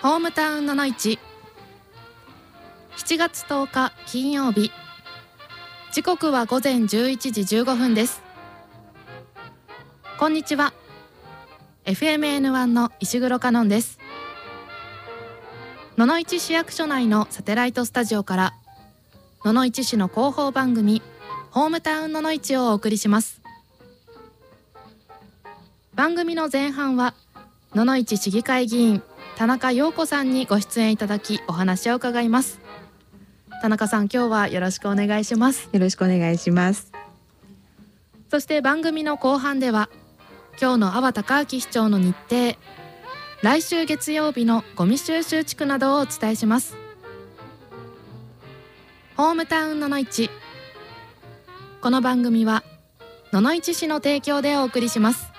ホームタウンのの市、7月10日金曜日、時刻は午前11時15分です。こんにちは。 FMN1 の石黒香音です。野々市市役所内のサテライトスタジオから野々市市の広報番組ホームタウンのの市をお送りします。番組の前半は野々市市議会議員田中陽子さんにご出演いただきお話を伺います。田中さん、今日はよろしくお願いします。 よろしくお願いします。 そして番組の後半では今日の阿波隆明市長の日程、来週月曜日のゴミ収集地区などをお伝えします。ホームタウンのの市、この番組は野々市市の提供でお送りします。